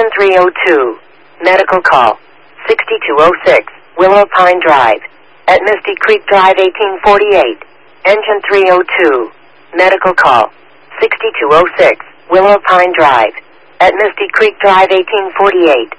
Engine 302. Medical call. 6206. Willow Pine Drive. At Misty Creek Drive 1848. Engine 302. Medical call. 6206. Willow Pine Drive. At Misty Creek Drive 1848.